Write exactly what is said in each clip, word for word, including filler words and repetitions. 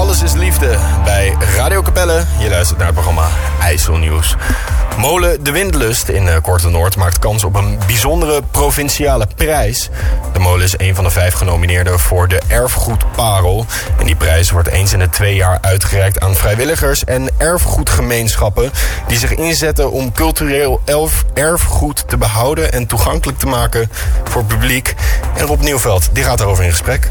Alles is liefde bij Radio Capelle. Je luistert naar het programma IJsselnieuws. Molen De Windlust in Korte Noord maakt kans op een bijzondere provinciale prijs. De molen is een van de vijf genomineerden voor de Erfgoedparel. En die prijs wordt eens in de twee jaar uitgereikt aan vrijwilligers en erfgoedgemeenschappen die zich inzetten om cultureel elf erfgoed te behouden en toegankelijk te maken voor het publiek. En Rob Nieuwveld, die gaat daarover in gesprek.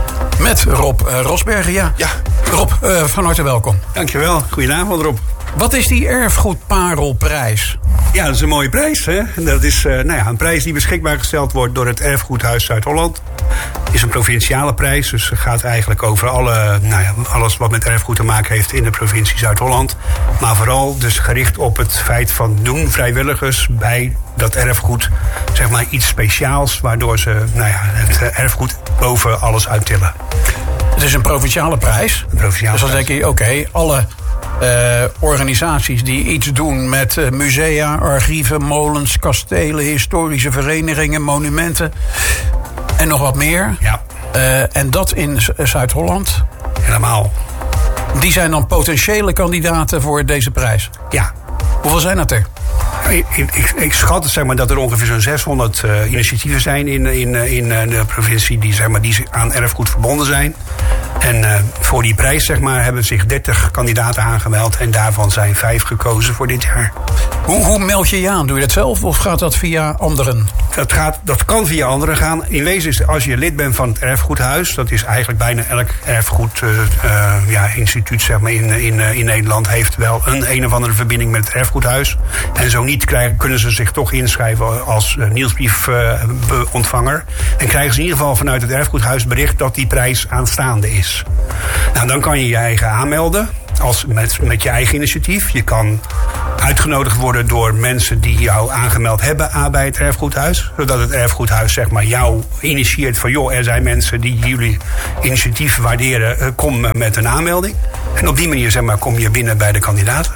Met Rob uh, Rosbergen, ja. Ja. Rob, uh, van harte welkom. Dankjewel. Goedenavond, Rob. Wat is die Erfgoedparelprijs? Ja, dat is een mooie prijs. Hè? Dat is uh, nou ja, een prijs die beschikbaar gesteld wordt door het Erfgoedhuis Zuid-Holland. Het is een provinciale prijs, dus het gaat eigenlijk over alle, nou ja, alles wat met erfgoed te maken heeft in de provincie Zuid-Holland. Maar vooral dus gericht op het feit van doen vrijwilligers bij dat erfgoed zeg maar iets speciaals, waardoor ze nou ja, het erfgoed boven alles uittillen. Het is een provinciale prijs. Een provinciale dus dan prijs. denk je, oké, okay, alle uh, organisaties die iets doen met uh, musea, archieven, molens, kastelen, historische verenigingen, monumenten en nog wat meer. Ja. Uh, en dat in Zuid-Holland. Helemaal. Die zijn dan potentiële kandidaten voor deze prijs. Ja. Hoeveel zijn dat er? Ik, ik, ik schat zeg maar, dat er ongeveer zo'n zeshonderd uh, initiatieven zijn in, in, in uh, de provincie die, zeg maar, die aan erfgoed verbonden zijn. En uh, voor die prijs zeg maar, hebben zich dertig kandidaten aangemeld en daarvan zijn vijf gekozen voor dit jaar. Hoe, hoe meld je je aan? Doe je dat zelf of gaat dat via anderen? Dat, gaat, dat kan via anderen gaan. In wezen is als je lid bent van het Erfgoedhuis, dat is eigenlijk bijna elk erfgoed uh, uh, ja, instituut zeg maar, in, in, uh, in Nederland heeft wel een een of andere verbinding met het Erfgoedhuis. En zo niet krijgen, kunnen ze zich toch inschrijven als uh, nieuwsbriefontvanger. Uh, en krijgen ze in ieder geval vanuit het Erfgoedhuis bericht dat die prijs aanstaande is. Nou, dan kan je je eigen aanmelden. Als met, met je eigen initiatief. Je kan uitgenodigd worden door mensen die jou aangemeld hebben aan bij het Erfgoedhuis. Zodat het Erfgoedhuis zeg maar, jou initieert van joh, er zijn mensen die jullie initiatief waarderen. Kom met een aanmelding. En op die manier zeg maar, kom je binnen bij de kandidaten.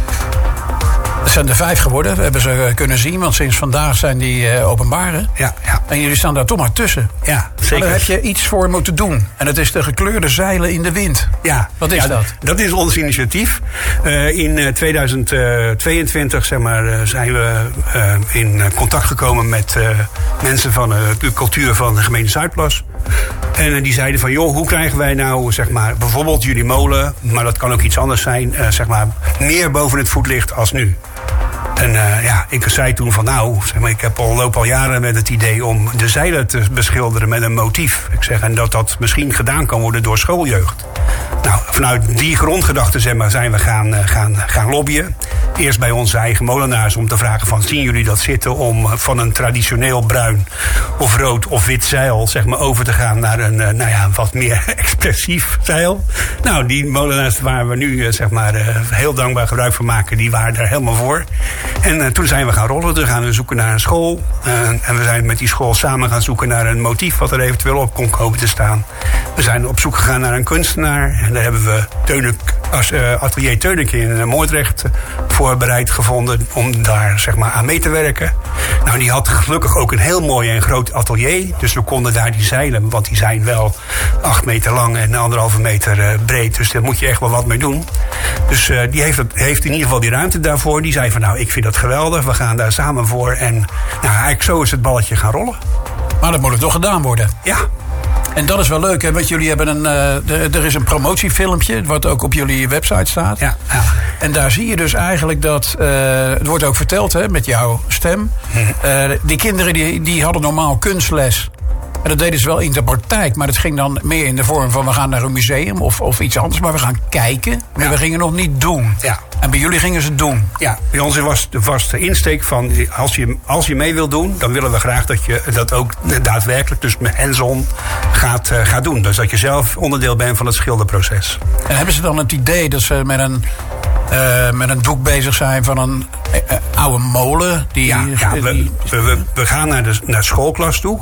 Het zijn er vijf geworden, we hebben ze kunnen zien, want sinds vandaag zijn die uh, openbaar. Hè? Ja, ja. En jullie staan daar toch maar tussen. Ja, zeker. Maar daar heb je iets voor moeten doen. En dat is de gekleurde zeilen in de wind. Ja. Wat is ja, dat? Dat is ons initiatief. Uh, in uh, tweeduizend tweeëntwintig zeg maar, uh, zijn we uh, in contact gekomen met uh, mensen van uh, de cultuur van de gemeente Zuidplas. En uh, die zeiden van, joh, hoe krijgen wij nou, zeg maar, bijvoorbeeld jullie molen, maar dat kan ook iets anders zijn, uh, zeg maar, meer boven het voetlicht als nu. En uh, ja, ik zei toen van nou, zeg maar, ik heb al, loop al jaren met het idee om de zeilen te beschilderen met een motief. Ik zeg, en dat dat misschien gedaan kan worden door schooljeugd. Nou, vanuit die grondgedachte zeg maar, zijn we gaan, uh, gaan, gaan lobbyen. Eerst bij onze eigen molenaars om te vragen van, zien jullie dat zitten om van een traditioneel bruin of rood of wit zeil zeg maar, over te gaan naar een uh, nou ja, wat meer expressief zeil. Nou, die molenaars waar we nu uh, zeg maar, uh, heel dankbaar gebruik van maken, die waren daar helemaal voor. En uh, toen zijn we gaan rollen, toen gaan we zoeken naar een school. Uh, en we zijn met die school samen gaan zoeken naar een motief wat er eventueel op kon komen te staan. We zijn op zoek gegaan naar een kunstenaar. En daar hebben we Teunek, als, uh, atelier Teunek in Moordrecht voorbereid gevonden om daar zeg maar, aan mee te werken. Nou, die had gelukkig ook een heel mooi en groot atelier. Dus we konden daar die zeilen, want die zijn wel acht meter lang en anderhalve meter uh, breed. Dus daar moet je echt wel wat mee doen. Dus uh, die heeft, het, heeft in ieder geval die ruimte daarvoor. Die zei van nou, ik vind dat geweldig. We gaan daar samen voor. En nou, eigenlijk zo is het balletje gaan rollen. Maar dat moet het toch gedaan worden? Ja. En dat is wel leuk, hè? Want jullie hebben een. Uh, de, er is een promotiefilmpje, wat ook op jullie website staat. Ja, ja. En daar zie je dus eigenlijk dat. Uh, het wordt ook verteld, hè, met jouw stem. Uh, die kinderen die, die hadden normaal kunstles. En dat deden ze wel in de praktijk, maar het ging dan meer in de vorm van we gaan naar een museum of, of iets anders. Maar we gaan kijken, maar ja. we gingen nog niet doen. Ja. En bij jullie gingen ze doen. Ja, bij ons was de vaste insteek van als je, als je mee wil doen, dan willen we graag dat je dat ook daadwerkelijk, dus met hands-on, gaat, uh, gaat doen. Dus dat je zelf onderdeel bent van het schilderproces. En hebben ze dan het idee dat ze met een, uh, met een doek bezig zijn van een uh, oude molen? Die, ja, ja we, we, we, we gaan naar de naar schoolklas toe.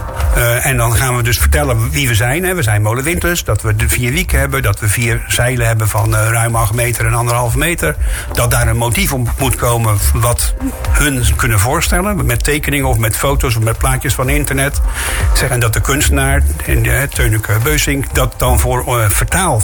Uh, en dan gaan we dus vertellen wie we zijn. Hè. We zijn Molen Windlust, dat we de vier wieken hebben, dat we vier zeilen hebben van uh, ruim acht meter en anderhalve meter. Dat daar een motief op moet komen wat hun kunnen voorstellen. Met tekeningen of met foto's of met plaatjes van internet. Zeg, en dat de kunstenaar, uh, Teuneke Beusink, dat dan voor uh, vertaalt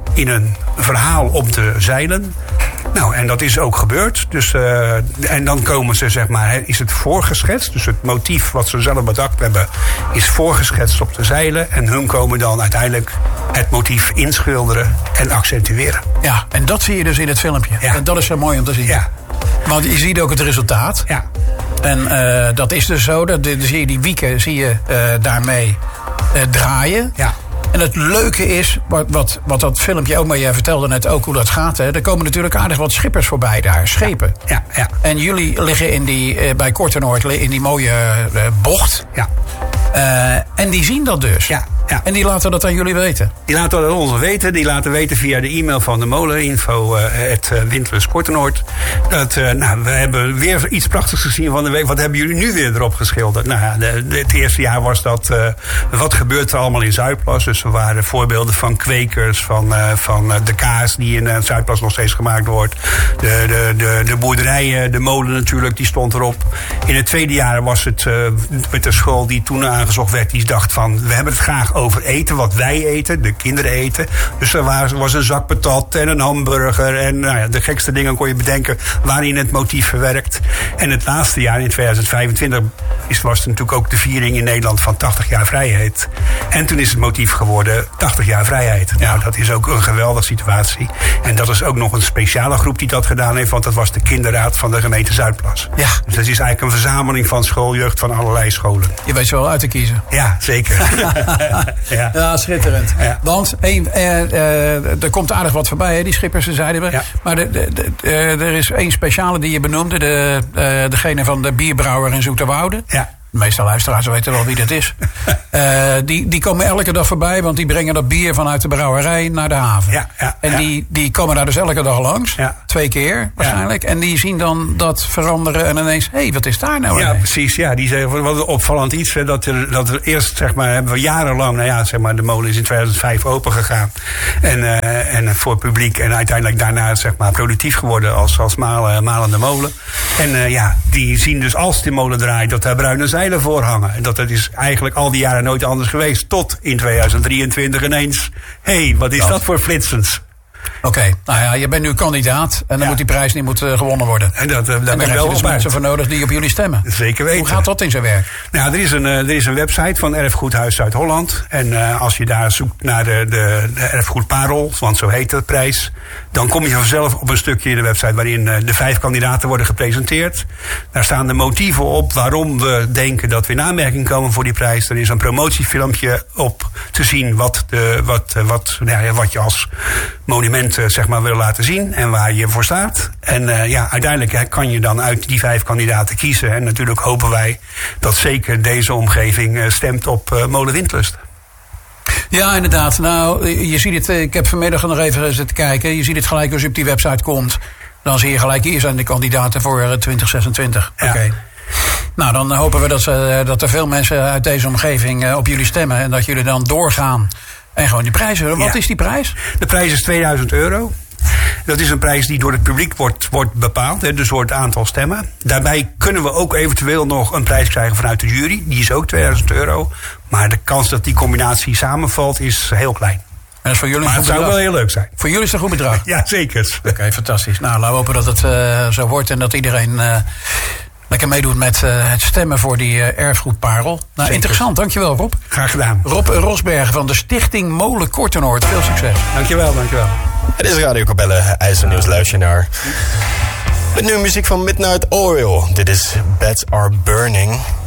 in een verhaal om te zeilen. Nou, en dat is ook gebeurd. Dus, uh, en dan komen ze, zeg maar, is het voorgeschetst. Dus het motief wat ze zelf bedacht hebben, is voorgeschetst op de zeilen. En hun komen dan uiteindelijk het motief inschilderen en accentueren. Ja, en dat zie je dus in het filmpje. Ja. En dat is zo mooi om te zien. Ja. Want je ziet ook het resultaat. Ja. En uh, dat is dus zo. Dat, dan zie je die wieken zie je, uh, daarmee uh, draaien. Ja. En het leuke is, wat, wat, wat dat filmpje ook, maar jij vertelde net ook hoe dat gaat. Hè, er komen natuurlijk aardig wat schippers voorbij daar, schepen. Ja, ja. En jullie liggen in die, uh, bij Kortenoord in die mooie uh, bocht. Ja. Uh, en die zien dat dus. Ja. Ja. En die laten dat aan jullie weten? Die laten dat ons weten. Die laten weten via de e-mail van de molen. Info at uh, Windlust Kortenoord. Dat, uh, nou, we hebben weer iets prachtigs gezien van de week. Wat hebben jullie nu weer erop geschilderd? Nou ja, de, de, het eerste jaar was dat... Uh, wat gebeurt er allemaal in Zuidplas? Dus er waren voorbeelden van kwekers. Van, uh, van uh, de kaas die in uh, Zuidplas nog steeds gemaakt wordt. De, de, de, de boerderijen, de molen natuurlijk, die stond erop. In het tweede jaar was het uh, met de school die toen aangezocht werd. Die dacht van, we hebben het graag over eten, wat wij eten, de kinderen eten. Dus er was, was een zak patat en een hamburger en nou ja, de gekste dingen kon je bedenken waarin het motief verwerkt. En het laatste jaar, in tweeduizend vijfentwintig, is, was het natuurlijk ook de viering in Nederland van tachtig jaar vrijheid. En toen is het motief geworden tachtig jaar vrijheid. Ja. Nou, dat is ook een geweldige situatie. En dat is ook nog een speciale groep die dat gedaan heeft, want dat was de kinderraad van de gemeente Zuidplas. Ja. Dus dat is eigenlijk een verzameling van schooljeugd van allerlei scholen. Je weet ze wel uit te kiezen. Ja, zeker. Ja, ja, schitterend. Ja. Want een, eh, eh, er komt aardig wat voorbij, hè, die schippers, zeiden we. Ja. Maar de, de, de, de, er is één speciale die je benoemde. De, uh, degene van de bierbrouwer in Zoeterwoude. Ja. De meeste luisteraars weten wel wie dat is. uh, die, die komen elke dag voorbij, want die brengen dat bier vanuit de brouwerij naar de haven. Ja, ja, en ja. Die, die komen daar dus elke dag langs. Ja. Twee keer waarschijnlijk. Ja. En die zien dan dat veranderen en ineens, hé, hey, wat is daar nou? Ja, ineens? Precies. Ja, die zeggen, wat een opvallend iets. Hè, dat, er, dat er eerst, zeg maar, hebben we jarenlang, nou ja, zeg maar, de molen is in tweeduizend vijf open gegaan. En, uh, en voor het publiek. En uiteindelijk daarna, zeg maar, productief geworden als, als malen, malende molen. En uh, ja, die zien dus als die molen draait, dat daar bruine zeilen voor hangen. En dat, dat is eigenlijk al die jaren nooit anders geweest. Tot in tweeduizend drieëntwintig ineens. Hé, hey, wat is dat, dat voor flitsens? Oké, okay. Nou ja, je bent nu kandidaat. En dan ja. moet die prijs niet moet, uh, gewonnen worden. En, dat, uh, en daar heb je dus mensen voor nodig die op jullie stemmen. Zeker weten. Hoe gaat dat in zijn werk? Nou, er is een, uh, er is een website van Erfgoedhuis Zuid-Holland. En uh, als je daar zoekt naar de, de, de Erfgoed Parel, want zo heet de prijs, dan kom je vanzelf op een stukje in de website waarin uh, de vijf kandidaten worden gepresenteerd. Daar staan de motieven op waarom we denken dat we in aanmerking komen voor die prijs. Er is een promotiefilmpje op te zien wat, de, wat, uh, wat, nou ja, wat je als monument uh, zeg maar wil laten zien en waar je voor staat. En uh, ja, uiteindelijk kan je dan uit die vijf kandidaten kiezen. En natuurlijk hopen wij dat zeker deze omgeving uh, stemt op uh, Molen Windlust. Ja, inderdaad. Nou, je ziet het, ik heb vanmiddag nog even zitten kijken. Je ziet het gelijk als je op die website komt. Dan zie je gelijk, hier zijn de kandidaten voor twintig zesentwintig. Ja. Oké. Okay. Nou, dan hopen we dat, ze, dat er veel mensen uit deze omgeving op jullie stemmen. En dat jullie dan doorgaan en gewoon die prijs willen. Wat ja. is die prijs? De prijs is tweeduizend euro. Dat is een prijs die door het publiek wordt, wordt bepaald. Hè, dus door het aantal stemmen. Daarbij kunnen we ook eventueel nog een prijs krijgen vanuit de jury. Die is ook tweeduizend euro. Maar de kans dat die combinatie samenvalt is heel klein. En dat is voor jullie maar het zou wel heel leuk zijn. Voor jullie is het een goed bedrag? Ja, zeker. Oké, okay, fantastisch. Nou, laten we hopen dat het uh, zo wordt en dat iedereen uh, lekker meedoet met uh, het stemmen voor die uh, erfgoedparel. Nou, interessant. Dankjewel, Rob. Graag gedaan. Rob Rosbergen van de Stichting Molen Kortenoord. Veel succes. Dankjewel, dankjewel. Het is Radio Capelle, IJsselnieuws, luister naar. Met nu muziek van Midnight Oil. Dit is Beds Are Burning.